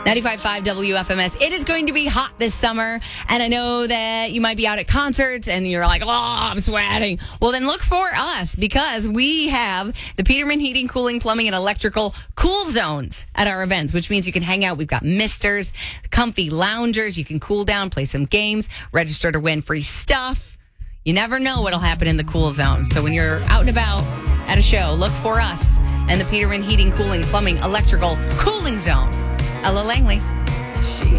95.5 WFMS. It is going to be hot this summer, and I know that you might be out at concerts and you're like, oh, I'm sweating. Well, then look for us, because we have the Peterman Heating, Cooling, Plumbing, and Electrical cool zones at our events, which means you can hang out. We've got misters, comfy loungers. You can cool down, play some games, register to win free stuff. You never know what'll happen in the cool zone. So when you're out and about at a show, look for us and the Peterman Heating, Cooling, Plumbing, Electrical Cooling Zone. Ella Langley.